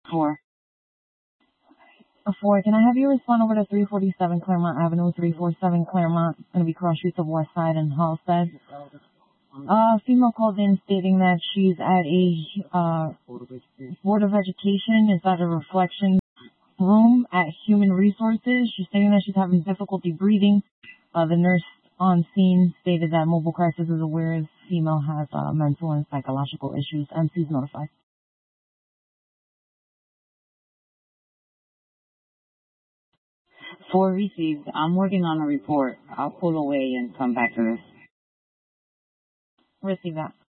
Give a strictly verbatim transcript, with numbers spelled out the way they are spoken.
Four. A four. Can I have you respond over to three forty-seven Claremont Avenue, three forty-seven Claremont, going to be cross streets of West Side and Halstead. Uh, female called in stating that she's at a uh, Board of Education. Is that a reflection room at Human Resources? She's stating that she's having difficulty breathing. Uh, the nurse on scene stated that Mobile Crisis is aware the female has uh, mental and psychological issues. M C's notified. Four received. I'm working on a report. I'll pull away and come back to this. Receive that.